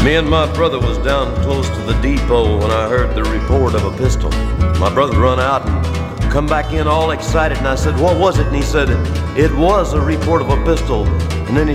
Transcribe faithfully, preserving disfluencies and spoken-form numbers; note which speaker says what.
Speaker 1: Me and my brother was down close to the depot when I heard the report of a pistol. My brother run out and come back in all excited, and I said, "What was it?" And he said, "It was a report of a pistol." And then he